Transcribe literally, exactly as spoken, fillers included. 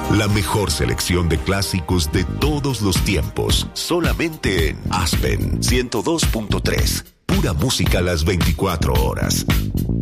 La mejor selección de clásicos de todos los tiempos, solamente en Aspen ciento dos punto tres. Pura música a las veinticuatro horas.